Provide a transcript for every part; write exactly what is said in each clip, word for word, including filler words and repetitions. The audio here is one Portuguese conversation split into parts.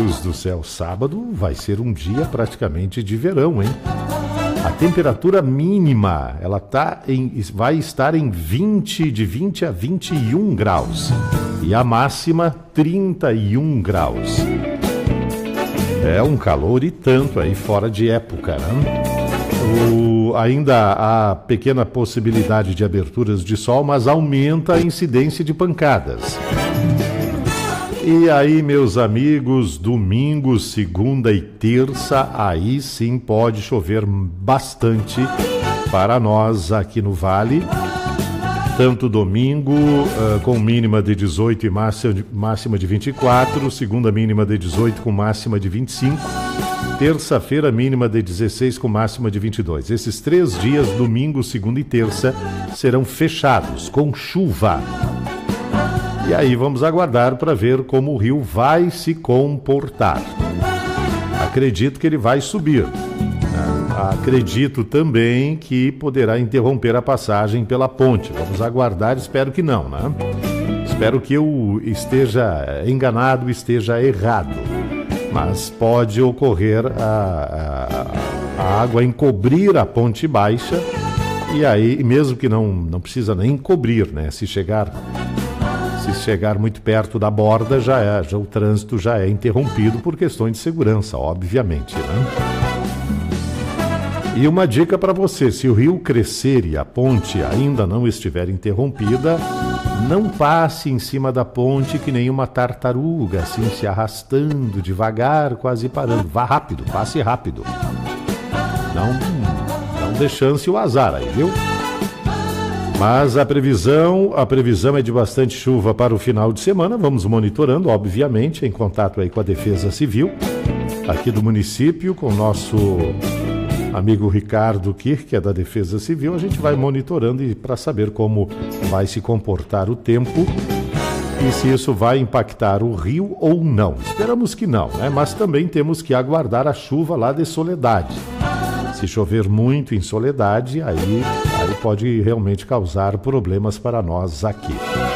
Deus do céu, sábado vai ser um dia praticamente de verão, hein? A temperatura mínima, ela tá em, vai estar em vinte, de vinte a vinte e um graus. E a máxima, trinta e um graus. É um calor e tanto aí fora de época, né? O, ainda há pequena possibilidade de aberturas de sol, mas aumenta a incidência de pancadas. E aí, meus amigos, domingo, segunda e terça, aí sim pode chover bastante para nós aqui no Vale. Tanto domingo, uh, com mínima de dezoito e máxima de vinte e quatro, segunda mínima de dezoito com máxima de vinte e cinco, terça-feira mínima de dezesseis com máxima de vinte e dois. Esses três dias, domingo, segunda e terça, serão fechados, com chuva. E aí vamos aguardar para ver como o rio vai se comportar. Acredito que ele vai subir. Acredito também que poderá interromper a passagem pela ponte. Vamos aguardar, espero que não, né? Espero que eu esteja enganado, esteja errado. Mas pode ocorrer a, a, a água encobrir a ponte baixa e aí, mesmo que não, não precisa nem encobrir, né? Se chegar... Se chegar muito perto da borda, já é, já, o trânsito já é interrompido por questões de segurança, obviamente, né? E uma dica para você, se o rio crescer e a ponte ainda não estiver interrompida, não passe em cima da ponte que nem uma tartaruga, assim se arrastando devagar, quase parando. Vá rápido, passe rápido. Não, não dê chance o azar aí, viu? Mas a previsão, a previsão é de bastante chuva para o final de semana. Vamos monitorando, obviamente, em contato aí com a Defesa Civil, aqui do município, com o nosso amigo Ricardo Kirk, que é da Defesa Civil. A gente vai monitorando e para saber como vai se comportar o tempo e se isso vai impactar o rio ou não. Esperamos que não, né? Mas também temos que aguardar a chuva lá de Soledade. Se chover muito em Soledade, aí, aí pode realmente causar problemas para nós aqui.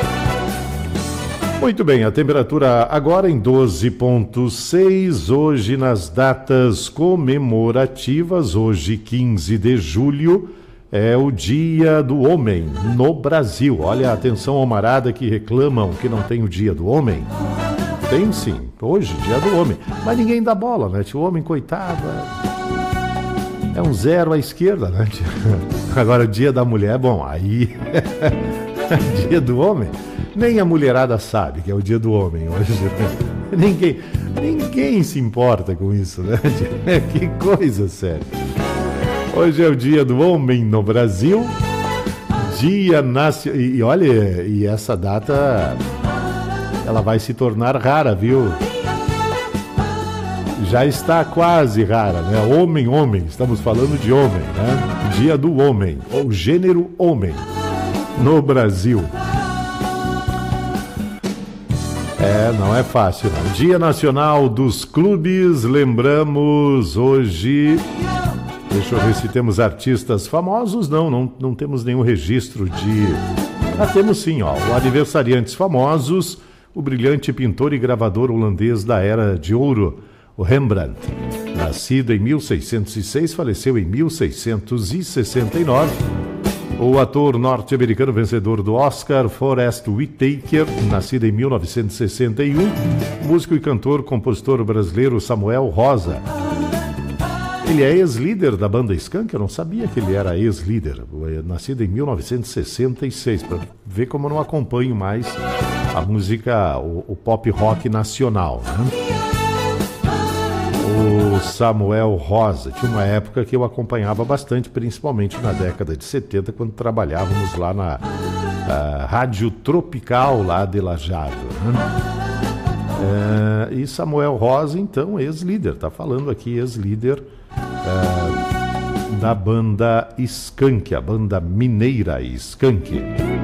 Muito bem, a temperatura agora em doze ponto seis, hoje nas datas comemorativas, hoje quinze de julho, é o Dia do Homem no Brasil. Olha, atenção, homarada que reclamam que não tem o Dia do Homem. Tem sim, hoje, Dia do Homem. Mas ninguém dá bola, né? O homem, coitado... É... É um zero à esquerda, né? Agora, dia da mulher, bom, aí... dia do homem, nem a mulherada sabe que é o dia do homem hoje. Ninguém, ninguém se importa com isso, né? Que coisa séria. Hoje é o dia do homem no Brasil. Dia nacional... E olha, e essa data, ela vai se tornar rara, viu? Já está quase rara, né? Homem, homem, estamos falando de homem, né? Dia do homem, ou gênero homem, no Brasil. É, não é fácil, não. Dia Nacional dos Clubes, lembramos hoje... Deixa eu ver se temos artistas famosos. Não, não, não temos nenhum registro de... Ah, temos sim, ó, o aniversariantes famosos, o brilhante pintor e gravador holandês da Era de Ouro, o Rembrandt, nascido em mil seiscentos e seis, faleceu em mil seiscentos e sessenta e nove. O ator norte-americano vencedor do Oscar, Forest Whitaker, nascido em mil novecentos e sessenta e um. Músico e cantor, compositor brasileiro Samuel Rosa. Ele é ex-líder da banda Skank, eu não sabia que ele era ex-líder. Nascido em mil novecentos e sessenta e seis, para ver como eu não acompanho mais a música, o, o pop rock nacional, né? O Samuel Rosa, tinha uma época que eu acompanhava bastante, principalmente na década de setenta, quando trabalhávamos lá na uh, Rádio Tropical, lá de Lajado, né? Uh, e Samuel Rosa, então, ex-líder, tá falando aqui, ex-líder uh, da banda Skank, a banda mineira Skank.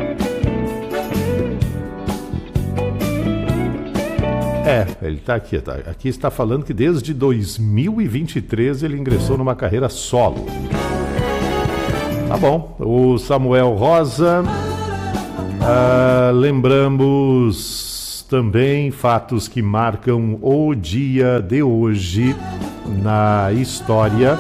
É, ele está aqui, tá, aqui está falando que desde dois mil e vinte e três ele ingressou numa carreira solo. Tá bom, o Samuel Rosa, ah, lembramos também, fatos que marcam o dia de hoje na história.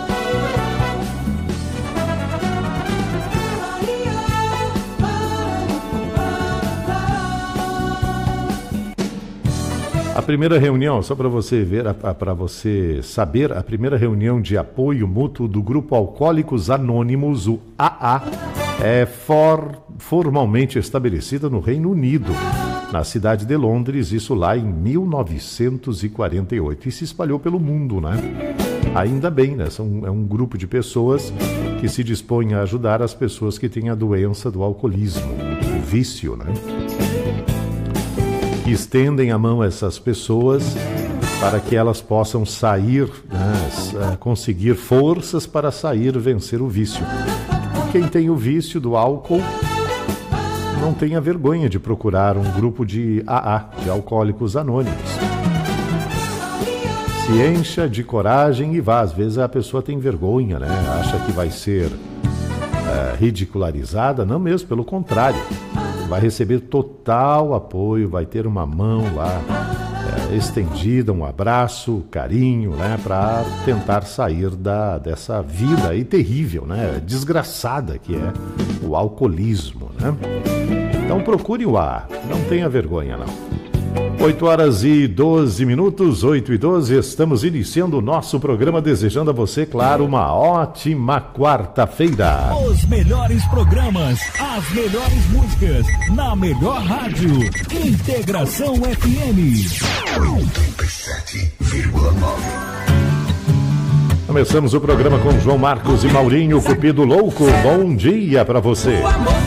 A primeira reunião, só para você ver, para você saber, a primeira reunião de apoio mútuo do Grupo Alcoólicos Anônimos, o A A, é for, formalmente estabelecida no Reino Unido, na cidade de Londres, isso lá em mil novecentos e quarenta e oito, e se espalhou pelo mundo, né? Ainda bem, né? São, é um grupo de pessoas que se dispõem a ajudar as pessoas que têm a doença do alcoolismo, o vício, né? Que estendem a mão a essas pessoas para que elas possam sair, né, conseguir forças para sair, vencer o vício. Quem tem o vício do álcool não tenha vergonha de procurar um grupo de A A, de Alcoólicos Anônimos. Se encha de coragem e vá. Às vezes a pessoa tem vergonha, né? Acha que vai ser é, ridicularizada. Não mesmo, pelo contrário. Vai receber total apoio, vai ter uma mão lá é, estendida, um abraço, carinho, né, para tentar sair da, dessa vida aí terrível, né, desgraçada que é o alcoolismo, né? Então procure o A A, não tenha vergonha não. oito horas e doze minutos, oito e doze, estamos iniciando o nosso programa desejando a você, claro, uma ótima quarta-feira. Os melhores programas, as melhores músicas, na melhor rádio, Integração F M. oitenta e sete vírgula nove. Começamos o programa com João Marcos e Maurinho, Cupido Louco. Bom dia para você.